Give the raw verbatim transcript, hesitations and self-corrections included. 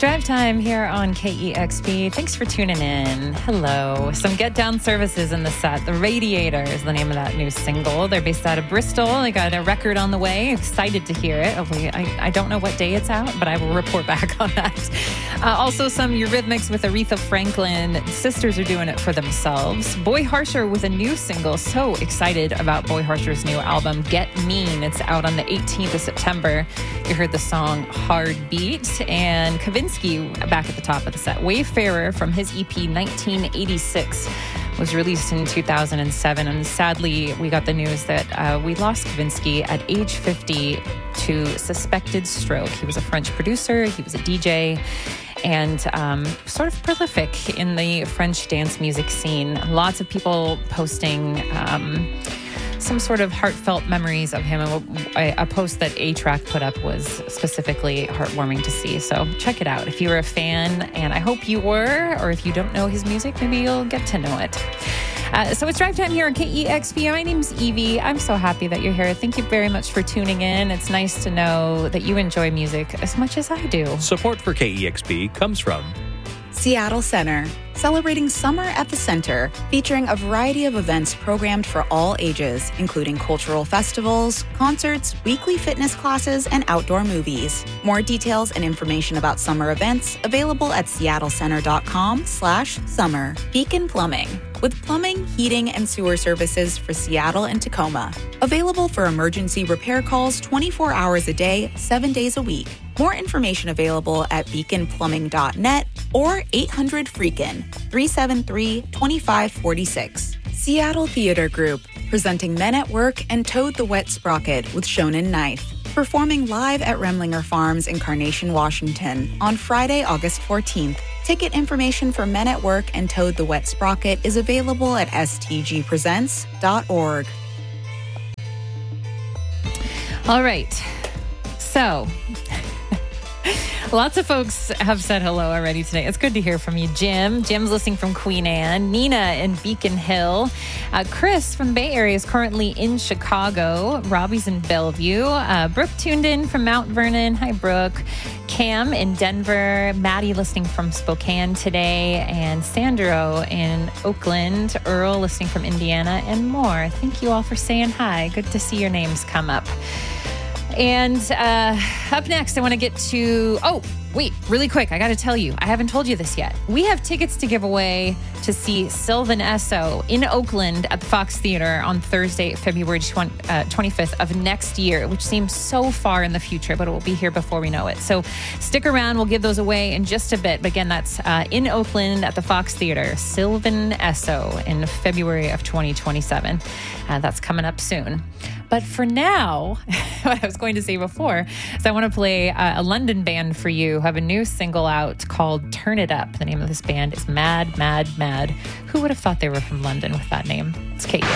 Drive Time here on K E X P. Thanks for tuning in. Hello. Some Get Down services in the set. The Radiator is the name of that new single. They're based out of Bristol. They got a record on the way. Excited to hear it. Hopefully, I, I don't know what day it's out, but I will report back on that. Uh, also, some Eurythmics with Aretha Franklin. Sisters are doing it for themselves. Boy Harsher with a new single. So excited about Boy Harsher's new album, Get Mean. It's out on the eighteenth of September. You heard the song Hard Beat. And Kavinsky back at the top of the set. Wayfarer from his E P nineteen eighty-six was released in two thousand seven. And sadly, we got the news that uh, we lost Kavinsky at age fifty to suspected stroke. He was a French producer. He was a D J. And um, sort of prolific in the French dance music scene. Lots of people posting um, some sort of heartfelt memories of him. A, a post that A-Track put up was specifically heartwarming to see. So check it out if you were a fan, and I hope you were, or if you don't know his music, maybe you'll get to know it. Uh, so it's Drive Time here on K E X P. My name's Evie. I'm so happy that you're here. Thank you very much for tuning in. It's nice to know that you enjoy music as much as I do. Support for K E X P comes from Seattle Center, celebrating summer at the center, featuring a variety of events programmed for all ages, including cultural festivals, concerts, weekly fitness classes, and outdoor movies. More details and information about summer events available at seattlecenter.com slash summer. Beacon Plumbing, with plumbing, heating, and sewer services for Seattle and Tacoma. Available for emergency repair calls twenty-four hours a day, seven days a week. More information available at beacon plumbing dot net or eight hundred freakin, three seven three, two five four six. Seattle Theater Group, presenting Men at Work and Toad the Wet Sprocket with Shonen Knife. Performing live at Remlinger Farms in Carnation, Washington on Friday, August fourteenth. Ticket information for Men at Work and Toad the Wet Sprocket is available at s t g presents dot org. All right. So, lots of folks have said hello already today. It's good to hear from you, Jim. Jim's listening from Queen Anne. Nina in Beacon Hill. Uh, Chris from the Bay Area is currently in Chicago. Robbie's in Bellevue. Uh, Brooke tuned in from Mount Vernon. Hi, Brooke. Cam in Denver. Maddie listening from Spokane today. And Sandro in Oakland. Earl listening from Indiana, and more. Thank you all for saying hi. Good to see your names come up. And uh, up next, I want to get to... Oh, wait, really quick. I got to tell you, I haven't told you this yet. We have tickets to give away to see Sylvan Esso in Oakland at the Fox Theater on Thursday, February twenty-fifth of next year, which seems so far in the future, but it will be here before we know it. So stick around. We'll give those away in just a bit. But again, that's uh, in Oakland at the Fox Theater. Sylvan Esso in February of twenty twenty-seven. Uh, that's coming up soon. But for now, what I was going to say before is I want to play uh, a London band for you who have a new single out called Turn It Up. The name of this band is Mad, Mad, Mad. Who would have thought they were from London with that name? It's Kate.